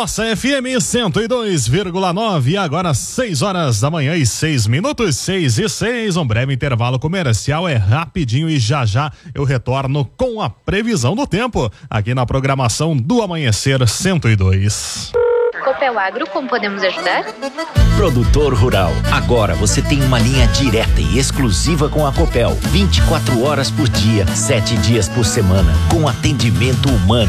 Nossa FM 102,9, agora 6 horas da manhã e 6 minutos, 6:06. Um breve intervalo comercial, é rapidinho e já eu retorno com a previsão do tempo aqui na programação do Amanhecer 102. Copel Agro, como podemos ajudar? Produtor rural, agora você tem uma linha direta e exclusiva com a Copel, 24 horas por dia, 7 dias por semana, com atendimento humano